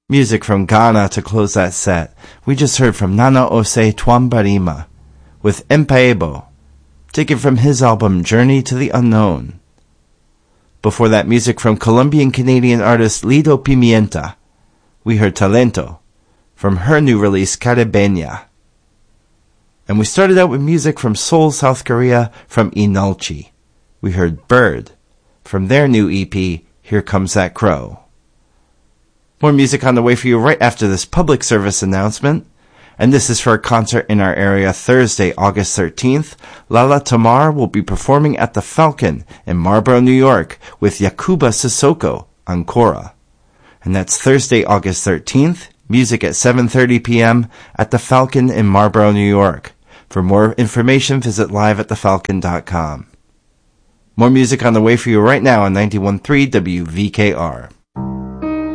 Music from Ghana to close that set. We just heard from Nana Ose Twambarima with Empaebo, taken from his album Journey to the Unknown. Before that, music from Colombian-Canadian artist Lido Pimienta. We heard Talento from her new release Caribeña. And we started out with music from Seoul, South Korea from Inalchi. We heard Bird from their new EP, Here Comes That Crow. More music on the way for you right after this public service announcement. And this is for a concert in our area Thursday, August 13th. Lala Tamar will be performing at the Falcon in Marlborough, New York with Yakuba Sissoko on kora. And that's Thursday, August 13th. Music at 7:30 p.m. at the Falcon in Marlborough, New York. For more information, visit liveatthefalcon.com. More music on the way for you right now on 91.3 WVKR.